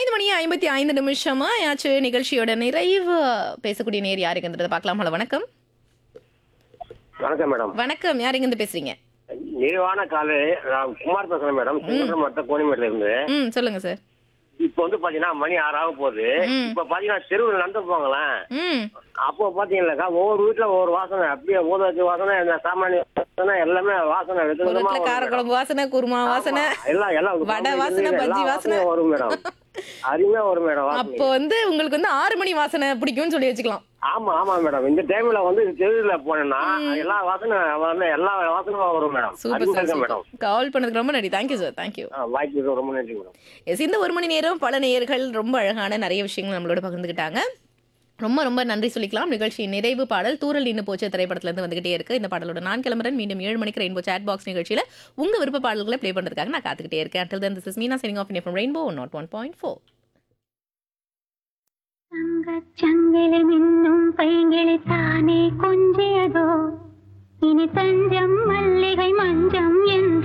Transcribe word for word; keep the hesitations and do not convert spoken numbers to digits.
ஐந்து மணி ஐம்பத்தி ஐந்து நிமிஷமா ஆச்சு. நிகழ்ச்சியோட நிறைவு பேசக்கூடிய நேர் யாருக்குன்றத பார்க்கலாம். ஹலோ வணக்கம். வணக்கம் மேடம். வணக்கம், யார் எங்க இருந்து பேசுறீங்க? நிறைவான காலை. நான் குமார் பேசுறேன் மேடம், சிங்கப்பூர் மாவட்டம் கோணிமேட்ல இருந்து. ம் சொல்லுங்க சார். இப்ப வந்து பாத்தீங்கன்னா மணி ஆறு ஆக போகுது. இப்ப பாத்தீங்கன்னா தெருவில் நடந்து போங்களேன். ம் அப்போ பாத்தீங்கன்னாக்கா ஒவ்வொரு வீட்டுல ஒவ்வொரு வாசனை, அப்படியே ஊதாச்சி வாசனை, இந்த சாமானிய வாசனை, எல்லாமே வாசனை வித ஒரு விதமா இடத்துல வரும் மேடம். காரக்குழம்பு வாசனை, குருமா வாசனை, ஆமா, எல்லாம் எல்லாம் வடை வாசனை, எல்லா பஜ்ஜி வாசனை. வாசனையும் வரும் மேடம். அருமையா வரும் மேடம் அப்போ வாசனை. வந்து உங்களுக்கு வந்து ஆறு மணி வாசனை பிடிக்கும்னு சொல்லி வச்சுக்கலாம். ஆமா ஆமா மேடம். இந்த டைம்ல வந்து தெருவில் போனேன்னா எல்லா வாசனை வந்து எல்லா வாசனையும் வரும் மேடம். சூப்பர் அருமையா சார். இருக்கு மேடம். கால் பண்ணதுக்கு ரொம்ப நன்றி. Thank you sir. தேங்க்யூ. ஆ, வாய்ப்புக்கு ரொம்ப நன்றி மேடம். எஸ், இந்த ஒரு மணி நேரம் பல நேயர்கள் ரொம்ப அழகான நிறைய விஷயங்கள் நம்மளோட பகிர்ந்துக்கிட்டாங்க. ரொம்ப ரொம்ப நன்றி சொல்லிக்கலாம். நிகழ்ச்சியின் நிறைவு பாடல் தூரல் நின்று போச்சு திரைப்படத்துல இருந்து வந்துகிட்டே இருக்கு. இந்த பாடலோட நான் கிளம்புறேன். மீண்டும் ஏழு மணிக்கு ரெயின்போ சாட் பாக்ஸ் நிகழ்ச்சியில உங்க விருப்ப பாடல்களை ப்ளே பண்றதுக்காக நான் காத்துக்கிட்டே இருக்கேன். Until then, this is Meena signing off from Rainbow not one point four. தங்கச்சங்கிலி மின்னும் பைங்கிளி தானே கொஞ்சியதோ இனி தஞ்சம்